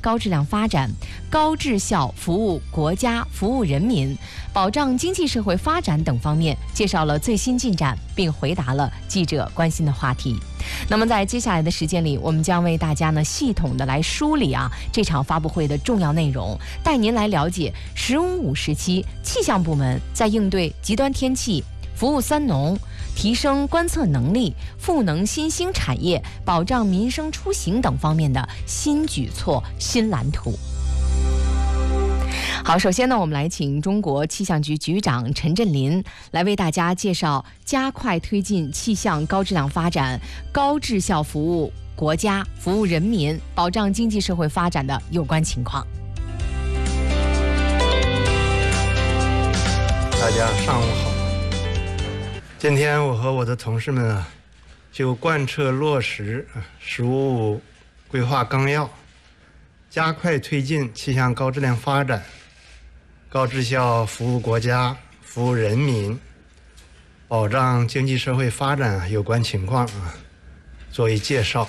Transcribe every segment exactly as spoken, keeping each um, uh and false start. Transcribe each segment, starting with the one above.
高质量发展、高质效服务国家、服务人民、保障经济社会发展等方面，介绍了最新进展，并回答了记者关心的话题。那么在接下来的时间里，我们将为大家呢系统的来梳理啊这场发布会的重要内容，带您来了解“十五五”时期气象部门在应对极端天气、服务三农、提升观测能力、赋能新兴产业、保障民生出行等方面的新举措、新蓝图。好，首先呢，我们来请中国气象局局长陈振林来为大家介绍加快推进气象高质量发展、高质效服务国家、服务人民、保障经济社会发展的有关情况。 大家上午好。今天我和我的同事们啊，就贯彻落实“十五五”规划纲要，加快推进气象高质量发展、高质效服务国家、服务人民、保障经济社会发展有关情况啊，作为介绍。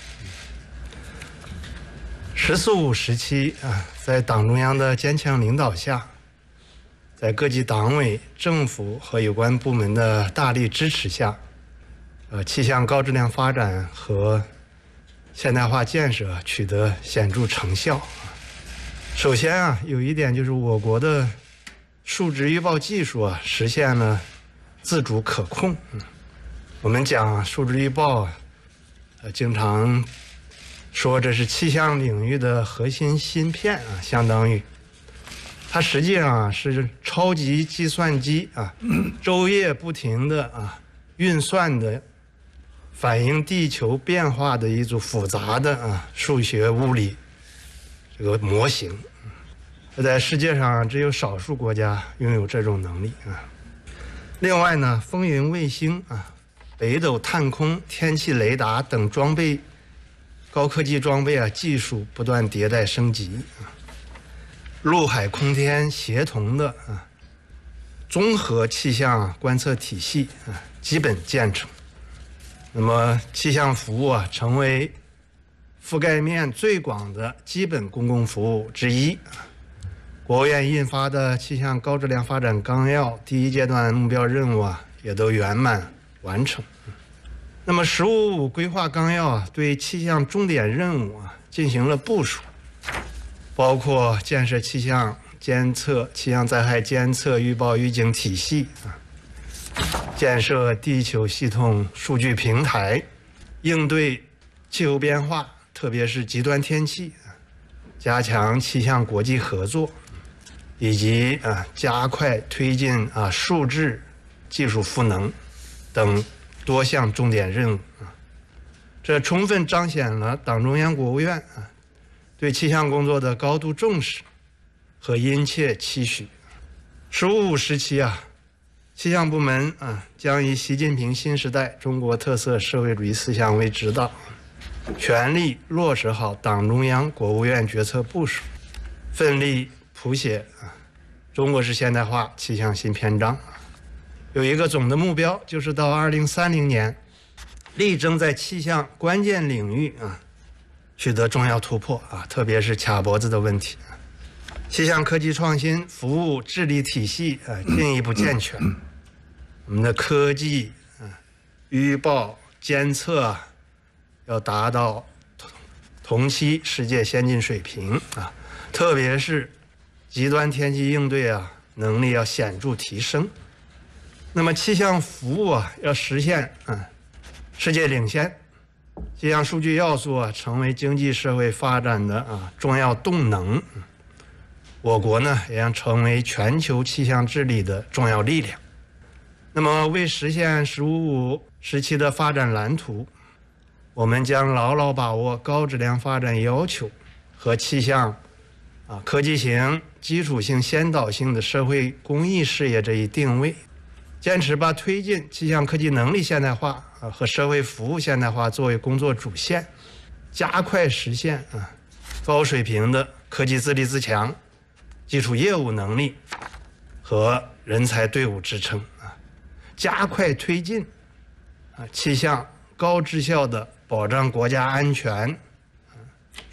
十四五时期啊，在党中央的坚强领导下，在各级党委、政府和有关部门的大力支持下，呃，气象高质量发展和现代化建设取得显著成效。首先啊，有一点就是我国的数值预报技术啊，实现了自主可控。我们讲数值预报啊，呃，经常说这是气象领域的核心芯片啊，相当于它实际上啊是超级计算机啊，昼夜不停的啊运算的，反映地球变化的一组复杂的啊数学物理这个模型。在世界上只有少数国家拥有这种能力啊。另外呢，风云卫星啊、北斗探空、天气雷达等装备高科技装备啊，技术不断迭代升级啊。陆海空天协同的啊综合气象观测体系啊基本建成。那么气象服务啊成为覆盖面最广的基本公共服务之一。国务院印发的气象高质量发展纲要第一阶段目标任务啊也都圆满完成。那么“十五五”规划纲要啊对气象重点任务啊进行了部署。包括建设气象监测、气象灾害监测预报预警体系啊，建设地球系统数据平台，应对气候变化，特别是极端天气，加强气象国际合作，以及啊加快推进啊数字技术赋能等多项重点任务啊，这充分彰显了党中央、国务院啊对气象工作的高度重视和殷切期许。十五五时期啊，气象部门啊将以习近平新时代中国特色社会主义思想为指导，全力落实好党中央、国务院决策部署，奋力谱写啊中国式现代化气象新篇章。有一个总的目标，就是到二零三零年，力争在气象关键领域啊取得重要突破啊，特别是卡脖子的问题。气象科技创新服务治理体系啊进一步健全，我们的科技啊预报监测啊要达到同期世界先进水平啊，特别是极端天气应对啊能力要显著提升。那么气象服务啊要实现啊世界领先。气象数据要素啊，成为经济社会发展的啊重要动能。我国呢，也将成为全球气象治理的重要力量。那么，为实现“十五五”时期的发展蓝图，我们将牢牢把握高质量发展要求和气象啊科技型、基础性、先导性的社会公益事业这一定位，坚持把推进气象科技能力现代化啊和社会服务现代化作为工作主线，加快实现啊高水平的科技自立自强、基础业务能力和人才队伍支撑啊，加快推进啊气象高质效的保障国家安全、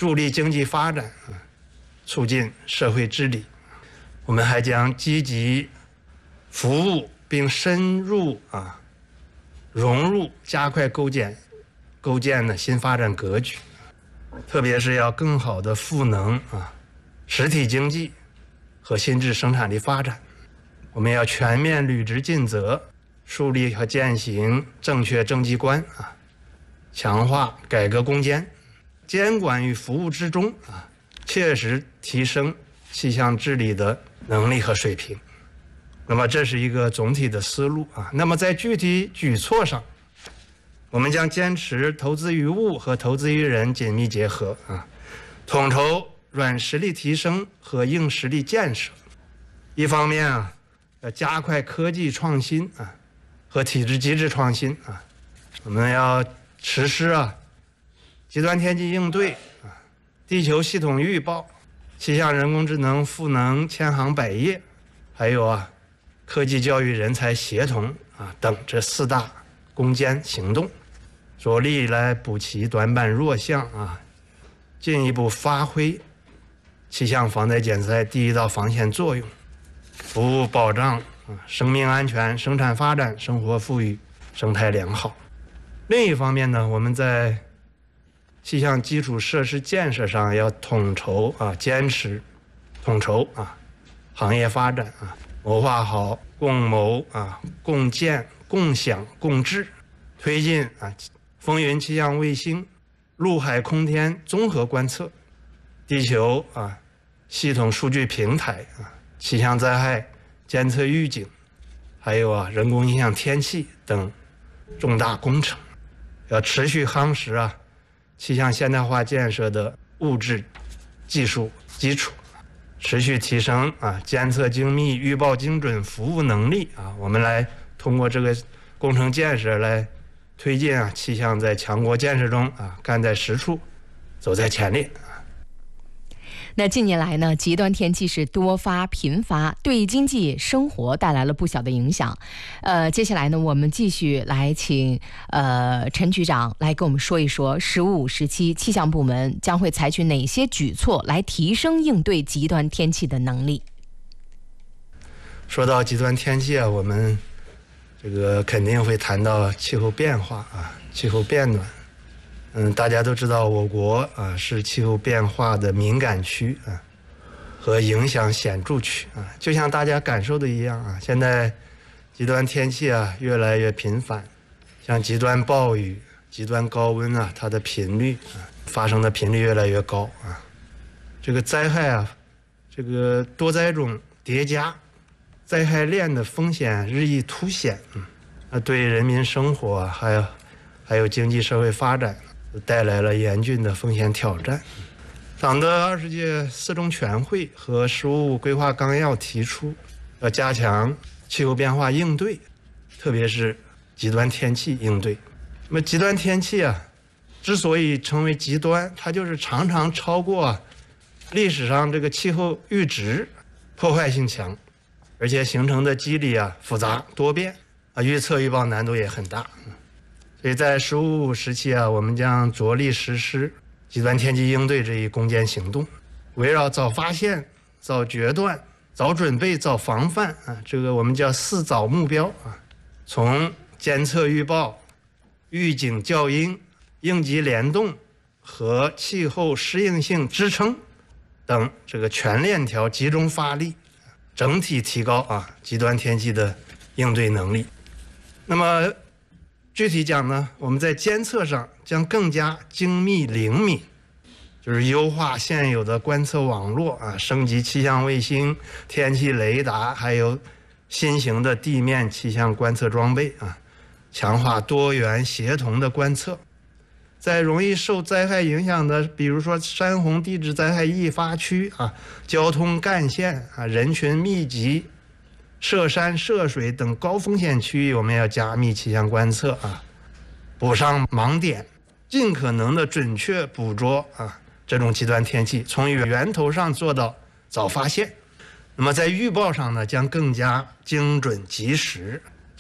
助力经济发展，促进社会治理。我们还将积极服务并深入啊融入，加快构建构建的新发展格局，特别是要更好的赋能啊实体经济和新质生产力发展。我们要全面履职尽责，树立和践行正确政绩观啊，强化改革攻坚，监管与服务之中啊，切实提升气象治理的能力和水平。那么这是一个总体的思路啊。那么在具体举措上，我们将坚持投资于物和投资于人紧密结合啊，统筹软实力提升和硬实力建设。一方面啊，要加快科技创新啊和体制机制创新啊，我们要实施啊极端天气应对啊、地球系统预报、气象人工智能赋能千行百业，还有啊科技教育人才协同啊等这四大攻坚行动，着力来补齐短板弱项啊，进一步发挥气象防灾减灾第一道防线作用，服务保障啊生命安全、生产发展、生活富裕、生态良好。另一方面呢，我们在气象基础设施建设上要统筹啊，坚持统筹啊行业发展啊，谋划好共谋啊、共建、共享、共治，推进啊风云气象卫星、陆海空天综合观测、地球啊系统数据平台啊、气象灾害监测预警，还有啊人工影响天气等重大工程，要持续夯实啊气象现代化建设的物质技术基础，持续提升啊监测精密、预报精准、服务能力啊。我们来通过这个工程建设来推进啊气象在强国建设中啊干在实处，走在前列。 那近年来呢，极端天气是多发频发，对经济生活带来了不小的影响。呃，接下来呢，我们继续来请呃陈局长来跟我们说一说，十五时期气象部门将会采取哪些举措来提升应对极端天气的能力。 说到极端天气啊，我们这个肯定会谈到气候变化啊，气候变暖。嗯，大家都知道我国啊是气候变化的敏感区啊和影响显著区啊，就像大家感受的一样啊，现在极端天气啊越来越频繁，像极端暴雨、极端高温啊，它的频率啊发生的频率越来越高啊，这个灾害啊，这个多灾种叠加，灾害链的风险日益凸显，嗯，那对人民生活啊，还有还有经济社会发展带来了严峻的风险挑战。党的二十届四中全会和“十五五”规划纲要提出，要加强气候变化应对，特别是极端天气应对。那么极端天气啊，之所以成为极端，它就是常常超过啊历史上这个气候阈值，破坏性强，而且形成的机理啊复杂多变啊，预测预报难度也很大。所以在“十五五”时期啊，我们将着力实施极端天气应对这一攻坚行动，围绕早发现、早决断、早准备、早防范啊，这个我们叫四早目标啊，从监测预报、预警校音、应急联动和气候适应性支撑等这个全链条集中发力，整体提高啊极端天气的应对能力。那么具体讲呢，我们在监测上将更加精密灵敏，就是优化现有的观测网络啊，升级气象卫星、天气雷达，还有新型的地面气象观测装备啊，强化多元协同的观测。在容易受灾害影响的，比如说山洪地质灾害易发区啊、交通干线啊、人群密集、涉山涉水等高风险区域，我们要加密气象观测啊，补上盲点，尽可能的准确捕捉啊这种极端天气，从源头上做到早发现。那么在预报上呢，将更加精准及时，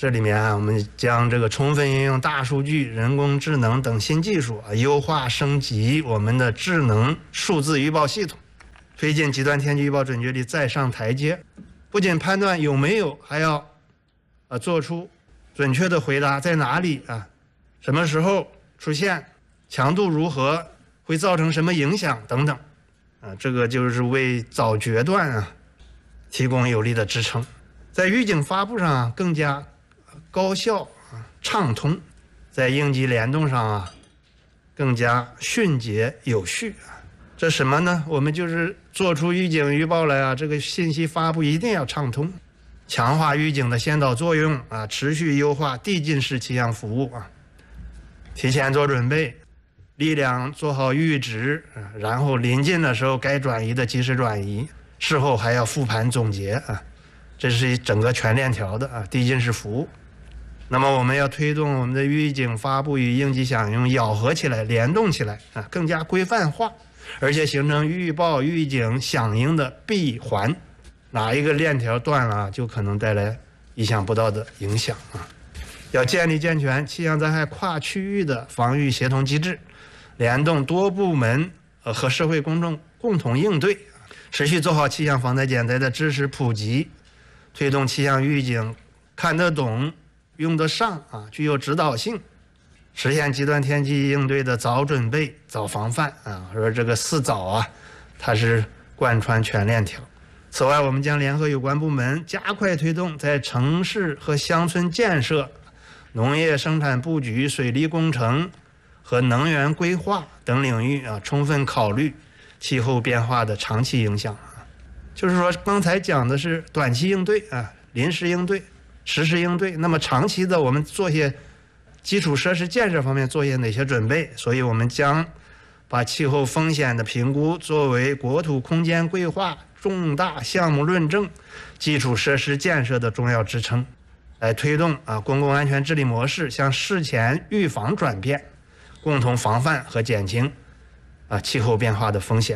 这里面啊，我们将这个充分应用大数据、人工智能等新技术啊，优化升级我们的智能数字预报系统，推进极端天气预报准确率再上台阶。不仅判断有没有，还要啊做出准确的回答，在哪里啊，什么时候出现，强度如何，会造成什么影响等等啊，这个就是为早决断啊提供有力的支撑。在预警发布上啊更加高效啊畅通，在应急联动上啊更加迅捷有序啊。这什么呢？我们就是做出预警预报来啊，这个信息发布一定要畅通，强化预警的先导作用啊，持续优化递进式气象服务啊，提前做准备，力量做好预值啊，然后临近的时候该转移的及时转移，事后还要复盘总结啊。这是整个全链条的啊递进式服务。那么我们要推动我们的预警发布与应急响应咬合起来、联动起来啊，更加规范化，而且形成预报、预警、响应的闭环。哪一个链条断了，就可能带来意想不到的影响啊！要建立健全气象灾害跨区域的防御协同机制，联动多部门呃和社会公众共同应对，持续做好气象防灾减灾的知识普及。推动气象预警看得懂、用得上啊，具有指导性，实现极端天气应对的早准备、早防范啊。说这个四早啊，它是贯穿全链条。此外，我们将联合有关部门加快推动在城市和乡村建设、农业生产布局、水利工程和能源规划等领域啊，充分考虑气候变化的长期影响。就是说，刚才讲的是短期应对啊，临时应对、实时应对。那么长期的，我们做些基础设施建设方面做些哪些准备？所以我们将把气候风险的评估作为国土空间规划重大项目论证、基础设施建设的重要支撑，来推动啊公共安全治理模式向事前预防转变，共同防范和减轻啊气候变化的风险。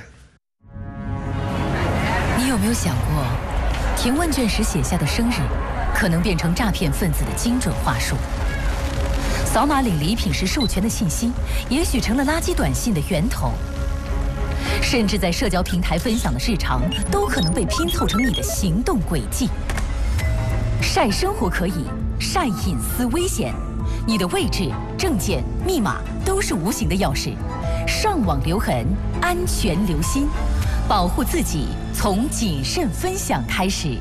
你有没有想过，填问卷时写下的生日，可能变成诈骗分子的精准话术？扫码领礼品时授权的信息，也许成了垃圾短信的源头。甚至在社交平台分享的日常，都可能被拼凑成你的行动轨迹。晒生活可以，晒隐私危险。你的位置、证件、密码都是无形的钥匙。上网留痕，安全留心。保护自己，从谨慎分享开始。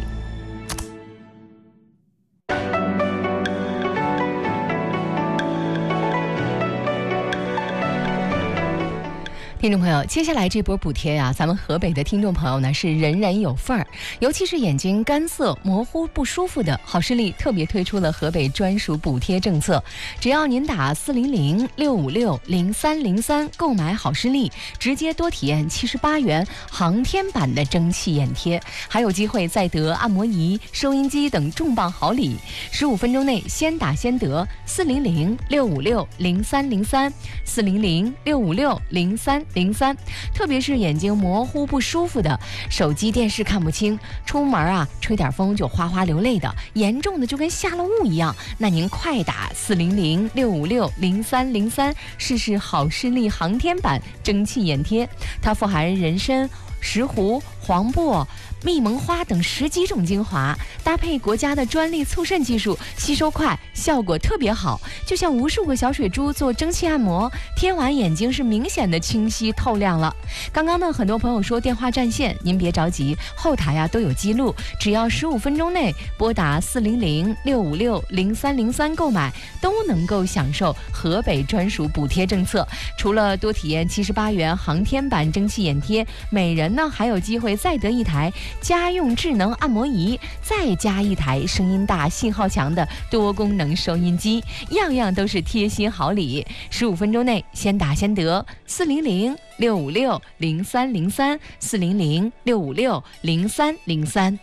听众朋友，接下来这波补贴呀、啊，咱们河北的听众朋友呢是人人有份儿，尤其是眼睛干涩、模糊不舒服的，好视力特别推出了河北专属补贴政策。只要您打四零零六五六零三零三购买好视力，直接多体验七十八元航天版的蒸汽眼贴，还有机会再得按摩仪、收音机等重磅好礼。十五分钟内先打先得，四零零六五六零三零三，四零零六五六零三零三。特别是眼睛模糊不舒服的，手机电视看不清，出门啊吹点风就哗哗流泪的，严重的就跟下了雾一样，那您快打四零零六五六零三零三试试好视力航天版蒸汽眼贴。它富含人参、石斛、黄柏、蜜蒙花等十几种精华，搭配国家的专利促渗技术，吸收快，效果特别好，就像无数个小水珠做蒸汽按摩，贴完眼睛是明显的清晰透亮了。刚刚呢，很多朋友说电话占线，您别着急，后台啊都有记录，只要十五分钟内拨打四零零六五六零三零三购买，都能够享受河北专属补贴政策。除了多体验七十八元航天版蒸汽眼贴，每人呢还有机会再得一台家用智能按摩仪，再加一台声音大、信号强的多功能收音机，样样都是贴心好礼。十五分钟内先打先得，四零零六五六零三零三，四零零六五六零三零三。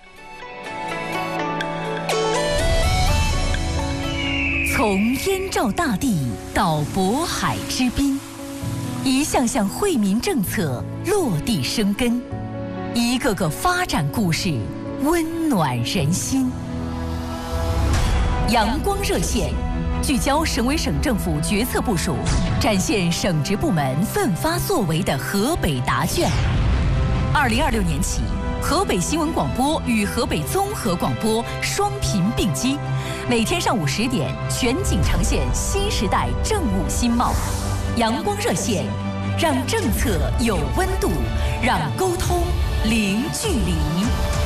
从燕赵大地到渤海之滨，一项项惠民政策落地生根，一个个发展故事温暖人心。 阳光热线，聚焦省委省政府决策部署，展现省直部门奋发作为的河北答卷。二零二六年起，河北新闻广播与河北综合广播双频并机，每天上午十点全景呈现新时代政务新貌。阳光热线，让政策有温度，让沟通零距离。